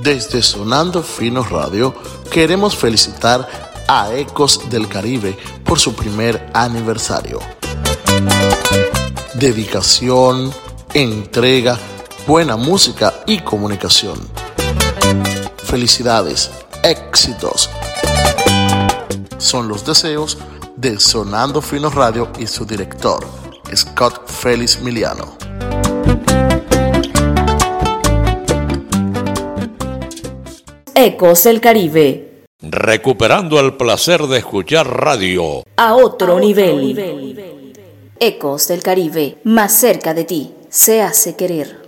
Desde Sonando Fino Radio queremos felicitar a Ecos del Caribe por su primer aniversario. Dedicación, entrega, buena música y comunicación. Felicidades, éxitos. Son los deseos de Sonando Fino Radio y su director, Scott Félix Miliano. Ecos del Caribe. Recuperando el placer de escuchar radio. A otro nivel. Ecos del Caribe, más cerca de ti, se hace querer.